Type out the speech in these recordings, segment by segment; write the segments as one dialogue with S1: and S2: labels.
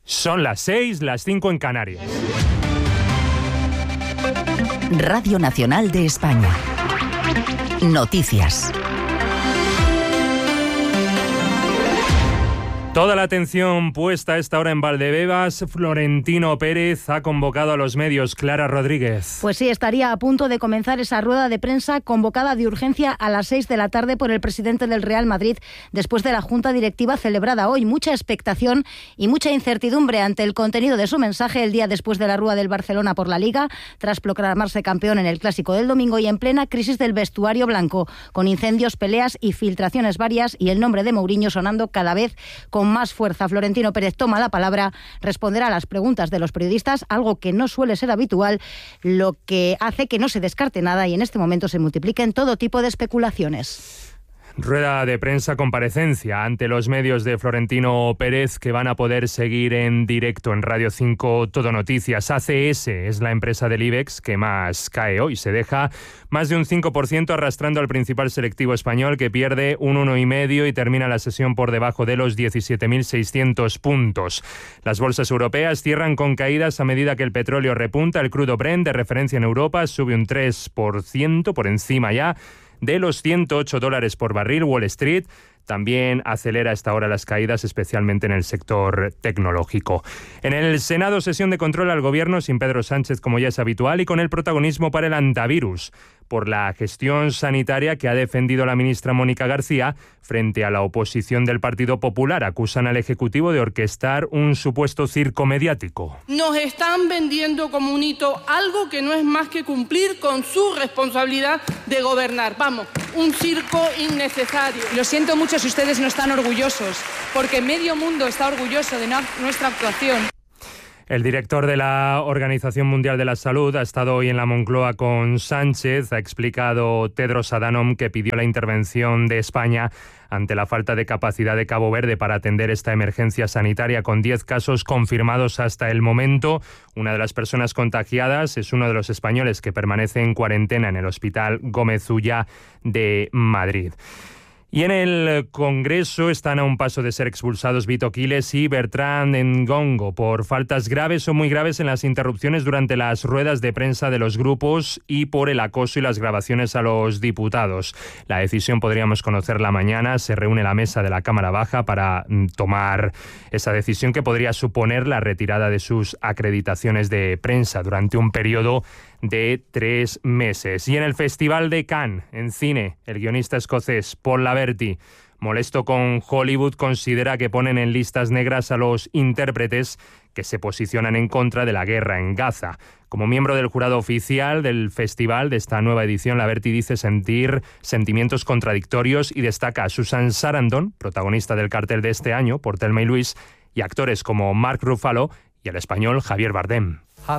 S1: Son las 6, las 5 en Canarias.
S2: Radio Nacional de España. Noticias.
S1: Toda la atención puesta a esta hora en Valdebebas. Florentino Pérez ha convocado a los medios. Clara Rodríguez.
S3: Pues sí, estaría a punto de comenzar esa rueda de prensa convocada de urgencia a las 6 de la tarde por el presidente del Real Madrid después de la junta directiva celebrada hoy. Mucha expectación y mucha incertidumbre ante el contenido de su mensaje el día después de la rúa del Barcelona por la Liga, tras proclamarse campeón en el Clásico del domingo y en plena crisis del vestuario blanco, con incendios, peleas y filtraciones varias y el nombre de Mourinho sonando cada vez con más fuerza. Florentino Pérez toma la palabra, responderá a las preguntas de los periodistas, algo que no suele ser habitual, lo que hace que no se descarte nada y en este momento se multipliquen todo tipo de especulaciones.
S1: Rueda de prensa, comparecencia ante los medios de Florentino Pérez, que van a poder seguir en directo en Radio 5 Todo Noticias. ACS es la empresa del IBEX que más cae hoy. Se deja más de un 5% arrastrando al principal selectivo español, que pierde un 1,5% y termina la sesión por debajo de los 17.600 puntos. Las bolsas europeas cierran con caídas a medida que el petróleo repunta. El crudo Brent, de referencia en Europa, sube un 3%, por encima ya de los $108 por barril. Wall Street también acelera a esta hora las caídas, especialmente en el sector tecnológico. En el Senado, sesión de control al Gobierno sin Pedro Sánchez, como ya es habitual, y con el protagonismo para el antivirus, por la gestión sanitaria que ha defendido la ministra Mónica García frente a la oposición del Partido Popular. Acusan al Ejecutivo de orquestar un supuesto circo mediático.
S4: Nos están vendiendo como un hito algo que no es más que cumplir con su responsabilidad de gobernar. Vamos, un circo innecesario.
S5: Lo siento mucho si ustedes no están orgullosos, porque medio mundo está orgulloso de nuestra actuación.
S1: El director de la Organización Mundial de la Salud ha estado hoy en la Moncloa con Sánchez. Ha explicado Tedros Adhanom que pidió la intervención de España ante la falta de capacidad de Cabo Verde para atender esta emergencia sanitaria, con 10 casos confirmados hasta el momento. Una de las personas contagiadas es uno de los españoles que permanece en cuarentena en el Hospital Gómez Ulla de Madrid. Y en el Congreso están a un paso de ser expulsados Vito Quiles y Bertrand Ngongo por faltas graves o muy graves en las interrupciones durante las ruedas de prensa de los grupos y por el acoso y las grabaciones a los diputados. La decisión podríamos conocerla mañana. Se reúne la mesa de la Cámara Baja para tomar esa decisión que podría suponer la retirada de sus acreditaciones de prensa durante un periodo de 3 meses. Y en el Festival de Cannes, en cine, el guionista escocés Paul Laverty, molesto con Hollywood, considera que ponen en listas negras a los intérpretes que se posicionan en contra de la guerra en Gaza. Como miembro del jurado oficial del festival de esta nueva edición, Laverty dice sentir sentimientos contradictorios y destaca a Susan Sarandon, protagonista del cartel de este año, por Thelma y Luis, y actores como Mark Ruffalo y el español Javier Bardem.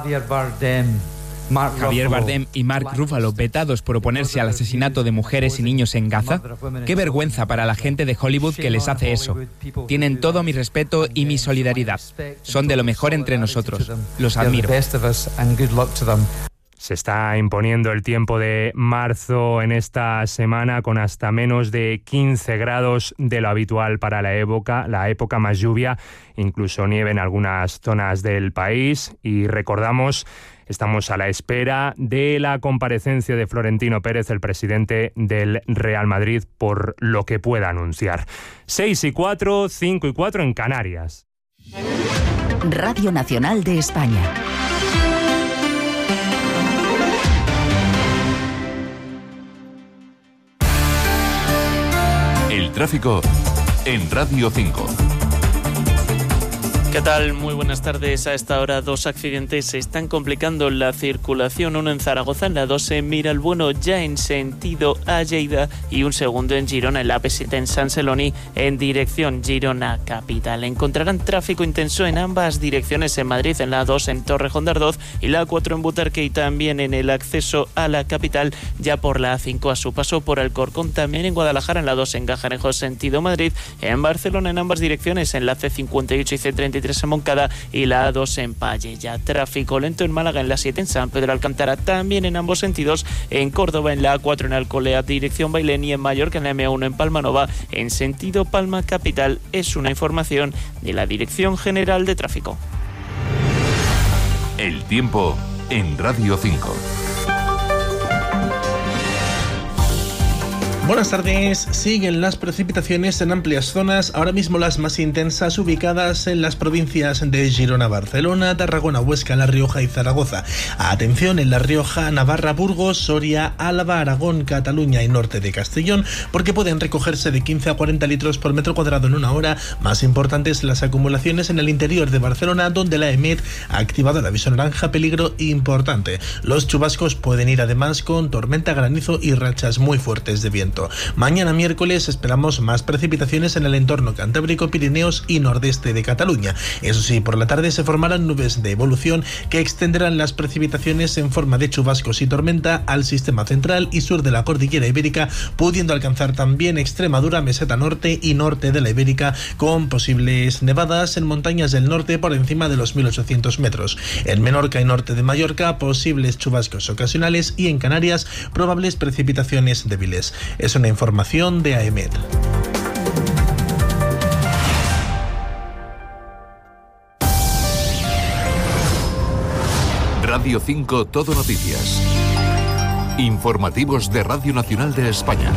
S6: Javier Bardem y Mark Ruffalo vetados por oponerse al asesinato de mujeres y niños en Gaza. Qué vergüenza para la gente de Hollywood que les hace eso. Tienen todo mi respeto y mi solidaridad. Son de lo mejor entre nosotros. Los admiro.
S1: Se está imponiendo el tiempo de marzo en esta semana, con hasta menos de 15 grados de lo habitual para la época, más lluvia, incluso nieve en algunas zonas del país. Y recordamos, estamos a la espera de la comparecencia de Florentino Pérez, el presidente del Real Madrid, por lo que pueda anunciar. 6:04, 5:04 en Canarias.
S2: Radio Nacional de España.
S7: El tráfico en Radio 5.
S8: ¿Qué tal? Muy buenas tardes. A esta hora 2 accidentes se están complicando la circulación. Uno en Zaragoza, en la 2 en Miralbueno, ya en sentido a Lleida, y un segundo en Girona, en la AP7 en San Celoni, en dirección Girona capital. Encontrarán tráfico intenso en ambas direcciones en Madrid, en la 2 en Torrejón de Ardoz y la 4 en Butarque, y también en el acceso a la capital, ya por la A5 a su paso por Alcorcón. También en Guadalajara, en la 2 en Gajarejos, sentido Madrid. En Barcelona, en ambas direcciones, en la C58 y C33 A3 en Moncada y la A2 en Palleya. Tráfico lento en Málaga en la 7 en San Pedro Alcántara, también en ambos sentidos. En Córdoba en la A4 en Alcolea dirección Bailén y en Mallorca en la M1 en Palmanova en sentido Palma Capital. Es una información de la Dirección General de Tráfico.
S7: El tiempo en Radio 5.
S9: Buenas tardes. Siguen las precipitaciones en amplias zonas, ahora mismo las más intensas ubicadas en las provincias de Girona, Barcelona, Tarragona, Huesca, La Rioja y Zaragoza. Atención en La Rioja, Navarra, Burgos, Soria, Álava, Aragón, Cataluña y norte de Castellón, porque pueden recogerse de 15 a 40 litros por metro cuadrado en una hora. Más importantes las acumulaciones en el interior de Barcelona, donde la EMET ha activado el aviso naranja peligro importante. Los chubascos pueden ir además con tormenta, granizo y rachas muy fuertes de viento. Mañana miércoles esperamos más precipitaciones en el entorno cantábrico, Pirineos y nordeste de Cataluña. Eso sí, por la tarde se formarán nubes de evolución que extenderán las precipitaciones en forma de chubascos y tormenta al sistema central y sur de la cordillera ibérica, pudiendo alcanzar también Extremadura, meseta norte y norte de la Ibérica, con posibles nevadas en montañas del norte por encima de los 1800 metros. En Menorca y norte de Mallorca, posibles chubascos ocasionales y en Canarias, probables precipitaciones débiles. Es una información de AEMET.
S7: Radio 5 Todo Noticias. Informativos de Radio Nacional de España.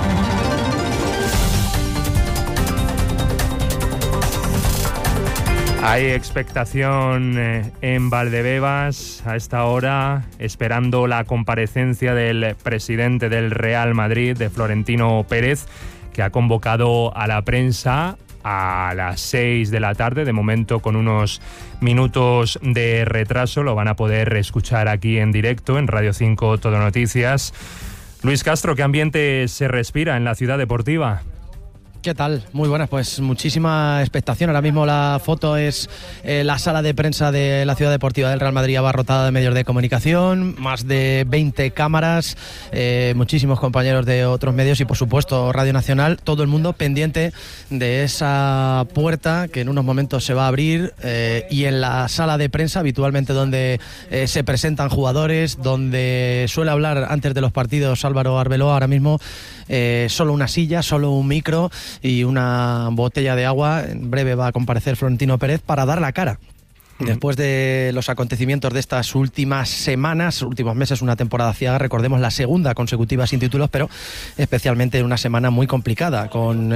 S1: Hay expectación en Valdebebas a esta hora, esperando la comparecencia del presidente del Real Madrid, de Florentino Pérez, que ha convocado a la prensa a las 6 de la tarde, de momento con unos minutos de retraso. Lo van a poder escuchar aquí en directo en Radio 5 Todo Noticias. Luis Castro, ¿qué ambiente se respira en la ciudad deportiva?
S10: ¿Qué tal? Muy buenas, pues muchísima expectación. Ahora mismo la foto es la sala de prensa de la Ciudad Deportiva del Real Madrid, abarrotada de medios de comunicación, más de 20 cámaras, muchísimos compañeros de otros medios y por supuesto Radio Nacional, todo el mundo pendiente de esa puerta que en unos momentos se va a abrir, y en la sala de prensa habitualmente donde se presentan jugadores, donde suele hablar antes de los partidos Álvaro Arbeloa. Ahora mismo solo una silla, solo un micro y una botella de agua. En breve va a comparecer Florentino Pérez para dar la cara. Después de los acontecimientos de estas últimas semanas, últimos meses, una temporada ciega, recordemos la segunda consecutiva sin títulos, pero especialmente una semana muy complicada, con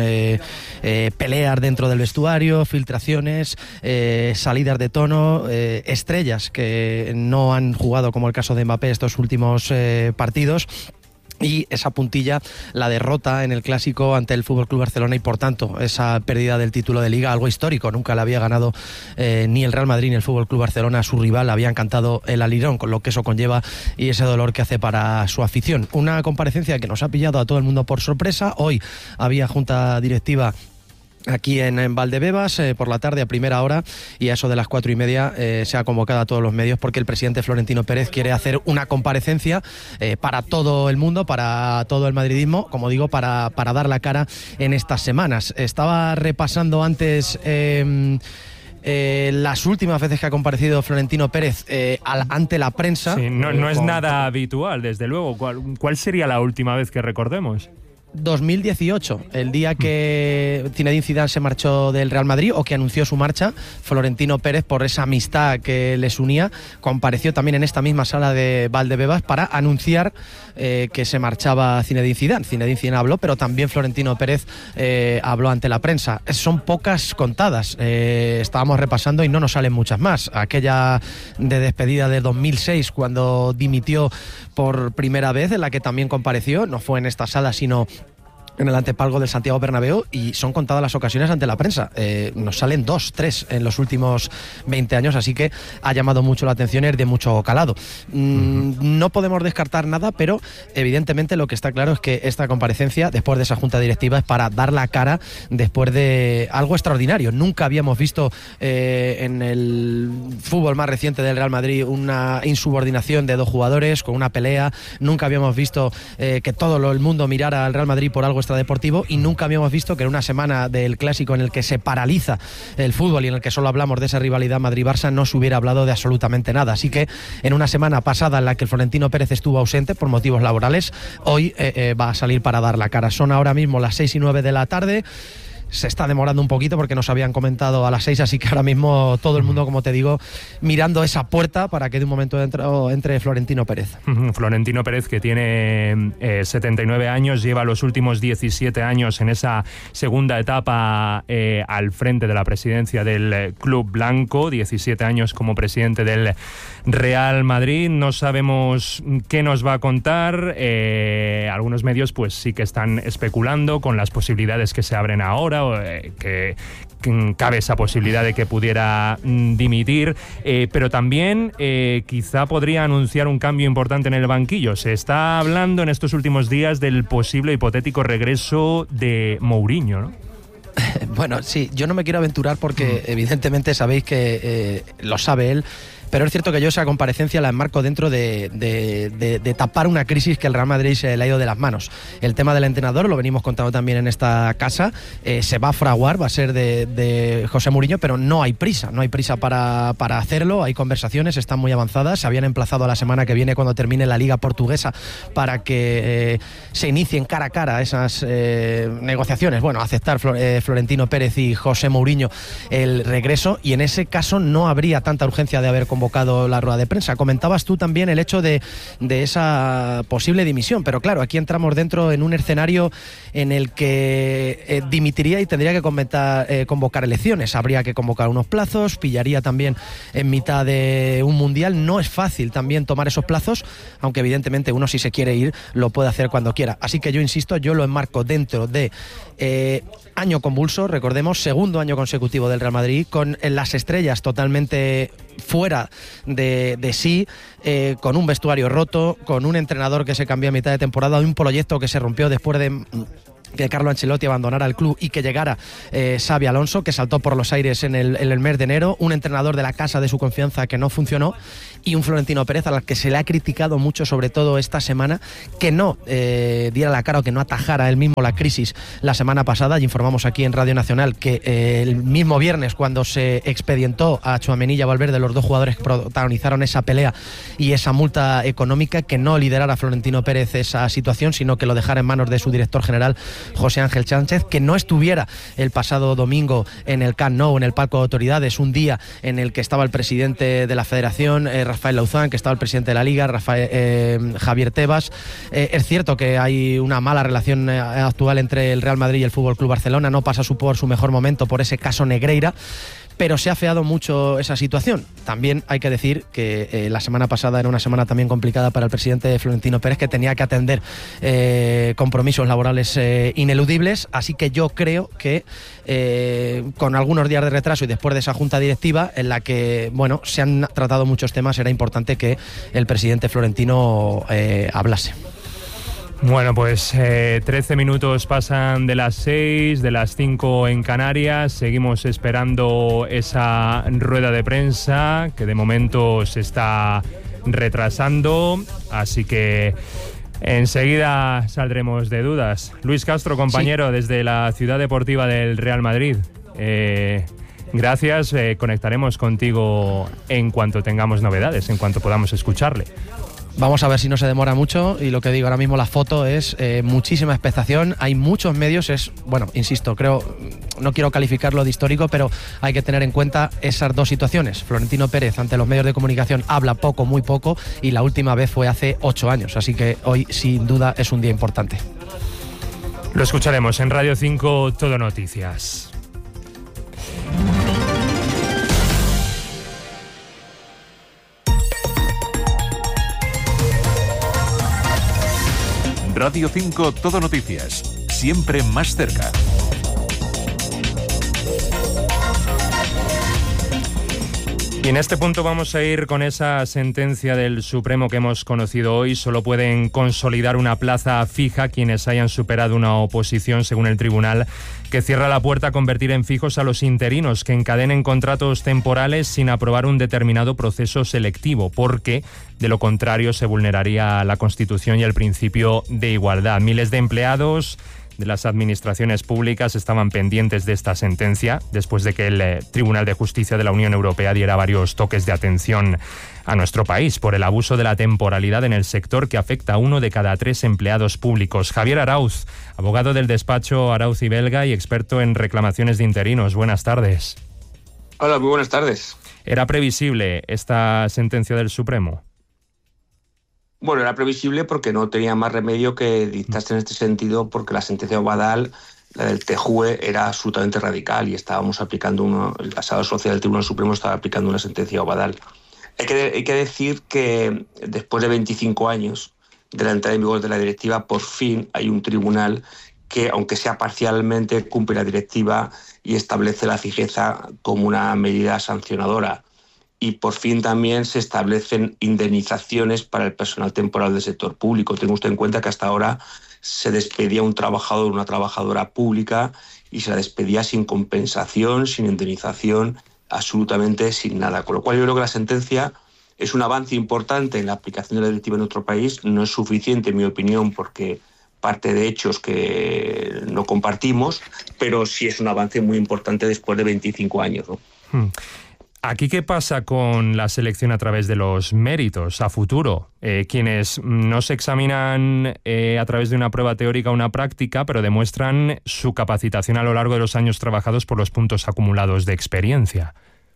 S10: peleas dentro del vestuario, filtraciones, salidas de tono, estrellas que no han jugado, como el caso de Mbappé, estos últimos partidos. Y esa puntilla, la derrota en el Clásico ante el FC Barcelona y por tanto esa pérdida del título de Liga, algo histórico. Nunca le había ganado ni el Real Madrid ni el FC Barcelona a su rival, habían cantado el alirón, con lo que eso conlleva y ese dolor que hace para su afición. Una comparecencia que nos ha pillado a todo el mundo por sorpresa. Hoy había junta directiva aquí en Valdebebas, por la tarde a primera hora, y a eso de las 4:30 se ha convocado a todos los medios porque el presidente Florentino Pérez quiere hacer una comparecencia para todo el mundo, para todo el madridismo, como digo, para dar la cara en estas semanas. Estaba repasando antes las últimas veces que ha comparecido Florentino Pérez ante la prensa.
S1: Sí, no es nada habitual, desde luego. ¿Cuál sería la última vez que recordemos?
S10: 2018, el día que Zinedine Zidane se marchó del Real Madrid, o que anunció su marcha. Florentino Pérez, por esa amistad que les unía, compareció también en esta misma sala de Valdebebas para anunciar que se marchaba Zinedine Zidane. Zinedine Zidane habló, pero también Florentino Pérez habló ante la prensa. Son pocas contadas, estábamos repasando y no nos salen muchas más. Aquella de despedida de 2006, cuando dimitió por primera vez, en la que también compareció, no fue en esta sala sino en el antepalco del Santiago Bernabéu, y son contadas las ocasiones ante la prensa. Nos salen 2, 3 en los últimos 20 años, así que ha llamado mucho la atención, es de mucho calado. No podemos descartar nada, pero evidentemente lo que está claro es que esta comparecencia, después de esa junta directiva, es para dar la cara después de algo extraordinario. Nunca habíamos visto en el fútbol más reciente del Real Madrid una insubordinación de dos jugadores con una pelea. Nunca habíamos visto que todo el mundo mirara al Real Madrid por algo extraordinario extradeportivo, y nunca habíamos visto que en una semana del Clásico en el que se paraliza el fútbol y en el que solo hablamos de esa rivalidad Madrid-Barça, no se hubiera hablado de absolutamente nada. Así que en una semana pasada en la que el Florentino Pérez estuvo ausente por motivos laborales, hoy va a salir para dar la cara. Son ahora mismo las 6:09 de la tarde. Se está demorando un poquito porque nos habían comentado a las 6, así que ahora mismo todo el mundo, como te digo, mirando esa puerta para que de un momento entre Florentino Pérez.
S1: Florentino Pérez, que tiene 79 años, lleva los últimos 17 años en esa segunda etapa al frente de la presidencia del Club Blanco, 17 años como presidente del Real Madrid. No sabemos qué nos va a contar. Algunos medios pues sí que están especulando con las posibilidades que se abren ahora, que cabe esa posibilidad de que pudiera dimitir, pero también quizá podría anunciar un cambio importante en el banquillo. Se está hablando en estos últimos días del posible hipotético regreso de Mourinho, ¿no?
S10: Bueno, sí, yo no me quiero aventurar porque evidentemente sabéis que lo sabe él, pero es cierto que yo esa comparecencia la enmarco dentro de tapar una crisis que el Real Madrid se le ha ido de las manos. El tema del entrenador, lo venimos contando también en esta casa, se va a fraguar, va a ser de José Mourinho, pero no hay prisa para hacerlo. Hay conversaciones, están muy avanzadas, se habían emplazado a la semana que viene, cuando termine la Liga Portuguesa, para que se inicien cara a cara esas negociaciones. Bueno, aceptar Florentino Pérez y José Mourinho el regreso, y en ese caso no habría tanta urgencia de haber convocado la rueda de prensa. Comentabas tú también el hecho de esa posible dimisión, pero claro, aquí entramos dentro en un escenario en el que dimitiría y tendría que convocar elecciones. Habría que convocar unos plazos, pillaría también en mitad de un mundial. No es fácil también tomar esos plazos, aunque evidentemente uno, si se quiere ir, lo puede hacer cuando quiera. Así que yo insisto, yo lo enmarco dentro de año convulso, recordemos, segundo año consecutivo del Real Madrid, con las estrellas totalmente fuera de sí, con un vestuario roto, con un entrenador que se cambió a mitad de temporada, un proyecto que se rompió después de que Carlo Ancelotti abandonara el club y que llegara Xabi Alonso, que saltó por los aires en el mes de enero, un entrenador de la casa de su confianza que no funcionó, y un Florentino Pérez al que se le ha criticado mucho, sobre todo esta semana, que no diera la cara o que no atajara él mismo la crisis la semana pasada. Y informamos aquí en Radio Nacional que el mismo viernes, cuando se expedientó a Tchouaméni y a Valverde, los dos jugadores que protagonizaron esa pelea y esa multa económica, que no liderara Florentino Pérez esa situación, sino que lo dejara en manos de su director general, José Ángel Sánchez, que no estuviera el pasado domingo en el Camp Nou, en el Palco de Autoridades, un día en el que estaba el presidente de la Federación, Rafael Lauzán, que estaba el presidente de la Liga, Javier Tebas. Es cierto que hay una mala relación actual entre el Real Madrid y el Fútbol Club Barcelona, no pasa por su mejor momento por ese caso Negreira, pero se ha afeado mucho esa situación. También hay que decir que la semana pasada era una semana también complicada para el presidente Florentino Pérez, que tenía que atender compromisos laborales ineludibles, así que yo creo que con algunos días de retraso y después de esa junta directiva en la que, bueno, se han tratado muchos temas, era importante que el presidente Florentino hablase.
S1: Bueno, pues 13 minutos pasan de las 6, de las 5 en Canarias. Seguimos esperando esa rueda de prensa que de momento se está retrasando, así que enseguida saldremos de dudas. Luis Castro, compañero, sí, desde la Ciudad Deportiva del Real Madrid. Gracias, conectaremos contigo en cuanto tengamos novedades, en cuanto podamos escucharle.
S10: Vamos a ver si no se demora mucho, y lo que digo ahora mismo, la foto es muchísima expectación, hay muchos medios, bueno, insisto, no quiero calificarlo de histórico, pero hay que tener en cuenta esas dos situaciones. Florentino Pérez ante los medios de comunicación habla poco, muy poco, y la última vez fue hace 8 años, así que hoy sin duda es un día importante.
S1: Lo escucharemos en Radio 5 Todo Noticias.
S7: Radio 5 Todo Noticias, siempre más cerca.
S1: Y en este punto vamos a ir con esa sentencia del Supremo que hemos conocido hoy. Solo pueden consolidar una plaza fija quienes hayan superado una oposición, según el tribunal, que cierra la puerta a convertir en fijos a los interinos que encadenen contratos temporales sin aprobar un determinado proceso selectivo, porque de lo contrario se vulneraría la Constitución y el principio de igualdad. Miles de empleados de las administraciones públicas estaban pendientes de esta sentencia, después de que el Tribunal de Justicia de la Unión Europea diera varios toques de atención a nuestro país por el abuso de la temporalidad en el sector que afecta a 1 de cada 3 empleados públicos. Javier Arauz, abogado del despacho Arauz y Belga y experto en reclamaciones de interinos. Buenas tardes.
S11: Hola, muy buenas tardes.
S1: ¿Era previsible esta sentencia del Supremo?
S11: Bueno, era previsible porque no tenía más remedio que dictarse en este sentido, porque la sentencia de Obadal, la del TJUE, era absolutamente radical y estábamos aplicando el pasado social del Tribunal Supremo estaba aplicando una sentencia de Obadal. Hay que decir que después de 25 años de la entrada en vigor de la directiva, por fin hay un tribunal que, aunque sea parcialmente, cumple la directiva y establece la fijeza como una medida sancionadora. Y por fin también se establecen indemnizaciones para el personal temporal del sector público. Tenga usted en cuenta que hasta ahora se despedía un trabajador o una trabajadora pública y se la despedía sin compensación, sin indemnización, absolutamente sin nada. Con lo cual yo creo que la sentencia es un avance importante en la aplicación de la directiva en nuestro país. No es suficiente, en mi opinión, porque parte de hechos que no compartimos, pero sí es un avance muy importante después de 25 años, ¿no?
S1: ¿Aquí qué pasa con la selección a través de los méritos a futuro? Quienes no se examinan a través de una prueba teórica o una práctica, pero demuestran su capacitación a lo largo de los años trabajados por los puntos acumulados de experiencia.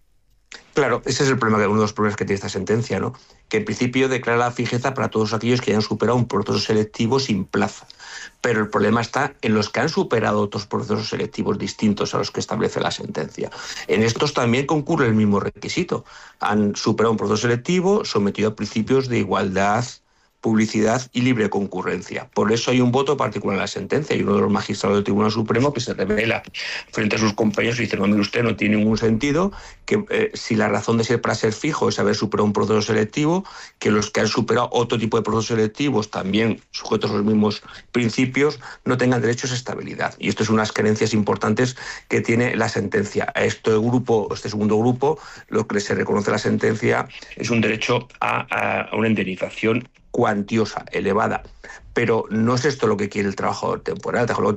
S11: Claro, ese es uno de los problemas que tiene esta sentencia, ¿no? Que en principio declara la fijeza para todos aquellos que hayan superado un proceso selectivo sin plaza. Pero el problema está en los que han superado otros procesos selectivos distintos a los que establece la sentencia. En estos también concurre el mismo requisito. Han superado un proceso selectivo sometido a principios de igualdad, publicidad y libre concurrencia. Por eso hay un voto particular en la sentencia y uno de los magistrados del Tribunal Supremo que se revela frente a sus compañeros y dice: no, mire usted, no tiene ningún sentido que si la razón de ser para ser fijo es haber superado un proceso selectivo, que los que han superado otro tipo de procesos selectivos también sujetos a los mismos principios no tengan derecho a esa estabilidad. Y esto es unas carencias importantes que tiene la sentencia. A este segundo grupo, lo que se reconoce en la sentencia es un derecho a una indemnización cuantiosa, elevada. Pero no es esto lo que quiere el trabajador temporal. El trabajador